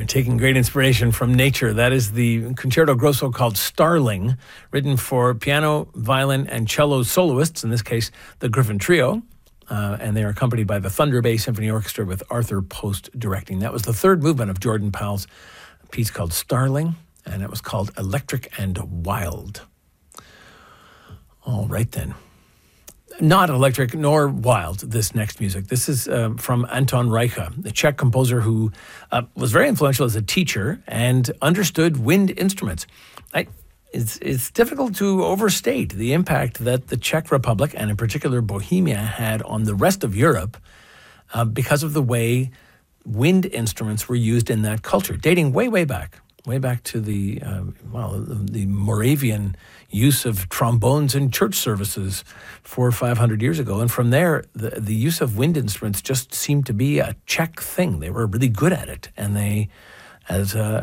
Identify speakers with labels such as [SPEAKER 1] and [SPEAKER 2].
[SPEAKER 1] taking great inspiration from nature. That is the concerto grosso called Starling, written for piano, violin, and cello soloists, in this case, the Griffin Trio. And they are accompanied by the Thunder Bay Symphony Orchestra with Arthur Post directing. That was the third movement of Jordan Powell's piece called Starling, and it was called Electric and Wild. All right, then. Not electric nor wild, this next music. This is from Anton Reicha, the Czech composer who was very influential as a teacher and understood wind instruments. It's difficult to overstate the impact that the Czech Republic, and in particular Bohemia, had on the rest of Europe because of the way wind instruments were used in that culture, dating way back to the Moravian use of trombones in church services 400 or 500 years ago. And from there, the use of wind instruments just seemed to be a Czech thing. They were really good at it. And they, as